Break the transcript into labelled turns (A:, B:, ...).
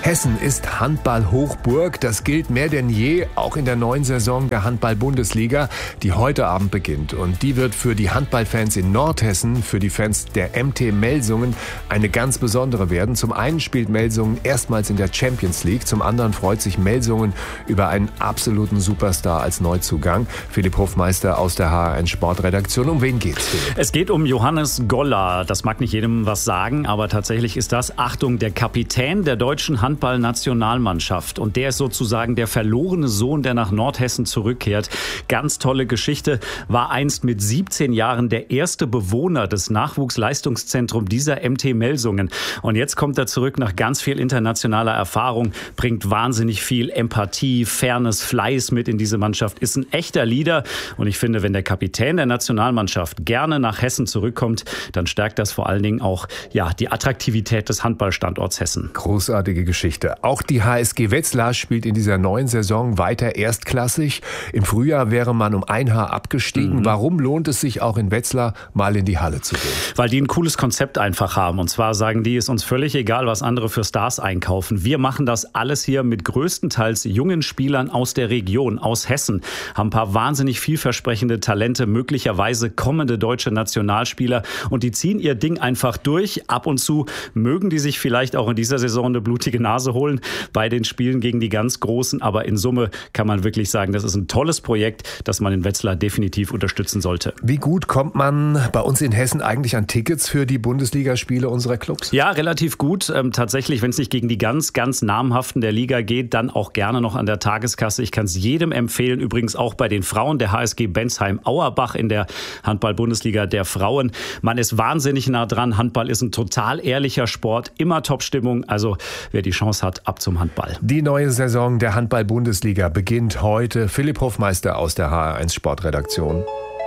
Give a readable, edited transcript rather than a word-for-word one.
A: Hessen ist Handball-Hochburg. Das gilt mehr denn je, auch in der neuen Saison der Handball-Bundesliga, die heute Abend beginnt. Und die wird für die Handballfans in Nordhessen, für die Fans der MT Melsungen, eine ganz besondere werden. Zum einen spielt Melsungen erstmals in der Champions League, zum anderen freut sich Melsungen über einen absoluten Superstar als Neuzugang. Philipp Hofmeister aus der HRN Sportredaktion. Um wen geht's, Philipp?
B: Es geht um Johannes Goller. Das mag nicht jedem was sagen, aber tatsächlich ist das, Achtung, der Kapitän der deutschen Handballnationalmannschaft. Und der ist sozusagen der verlorene Sohn, der nach Nordhessen zurückkehrt. Ganz tolle Geschichte. War einst mit 17 Jahren der erste Bewohner des Nachwuchsleistungszentrums dieser MT Melsungen. Und jetzt kommt er zurück nach ganz viel internationaler Erfahrung, bringt wahnsinnig viel Empathie, Fairness, Fleiß mit in diese Mannschaft, ist ein echter Leader. Und ich finde, wenn der Kapitän der Nationalmannschaft gerne nach Hessen zurückkommt, dann stärkt das vor allen Dingen auch die Attraktivität des Handballstandorts Hessen.
A: Großartige Geschichte. Auch die HSG Wetzlar spielt in dieser neuen Saison weiter erstklassig. Im Frühjahr wäre man um ein Haar abgestiegen. Warum lohnt es sich auch in Wetzlar mal in die Halle zu gehen?
B: Weil die ein cooles Konzept einfach haben. Und zwar sagen die, ist uns völlig egal, was andere für Stars einkaufen. Wir machen das alles hier mit größtenteils jungen Spielern aus der Region, aus Hessen. Haben ein paar wahnsinnig vielversprechende Talente, möglicherweise kommende deutsche Nationalspieler. Und die ziehen ihr Ding einfach durch. Ab und zu mögen die sich vielleicht auch in dieser Saison eine blutige Nase holen bei den Spielen gegen die ganz Großen. Aber in Summe kann man wirklich sagen, das ist ein tolles Projekt, das man in Wetzlar definitiv unterstützen sollte.
A: Wie gut kommt man bei uns in Hessen eigentlich an Tickets für die Bundesligaspiele unserer Clubs?
B: Ja, relativ gut. Tatsächlich, wenn es nicht gegen die ganz namhaften der Liga geht, dann auch gerne noch an der Tageskasse. Ich kann es jedem empfehlen, übrigens auch bei den Frauen der HSG Bensheim-Auerbach in der Handball-Bundesliga der Frauen. Man ist wahnsinnig nah dran. Handball ist ein total ehrlicher Sport, immer Top-Stimmung. Also wer die Chance hat, ab zum Handball.
A: Die neue Saison der Handball-Bundesliga beginnt heute. Philipp Hofmeister aus der HR1 Sportredaktion.